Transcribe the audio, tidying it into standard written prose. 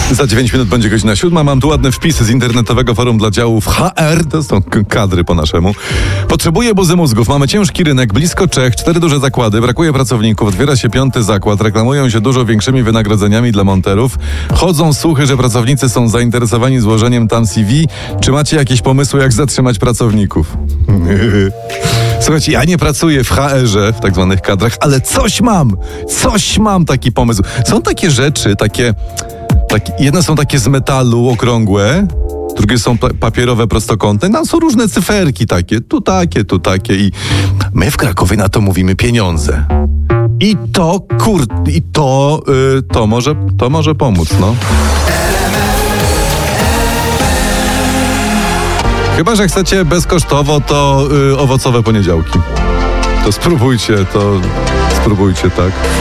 Za 9 minut będzie godzina 7. Mam tu ładne wpisy z internetowego forum dla działów HR. To są kadry po naszemu. Potrzebuję buzy mózgów. Mamy ciężki rynek, blisko Czech, 4 duże zakłady. Brakuje pracowników. Otwiera się 5. zakład. Reklamują się dużo większymi wynagrodzeniami dla monterów. Chodzą słuchy, że pracownicy są zainteresowani złożeniem tam CV. Czy macie jakieś pomysły, jak zatrzymać pracowników? Słuchajcie, ja nie pracuję w HR-ze, w tak zwanych kadrach, ale coś mam taki pomysł. Są takie rzeczy, jedne są takie z metalu, okrągłe, drugie są papierowe, prostokątne, tam są różne cyferki takie, tu takie i my w Krakowie na to mówimy pieniądze. I to może pomóc, no. Chyba że chcecie bezkosztowo, to owocowe poniedziałki. To spróbujcie, tak.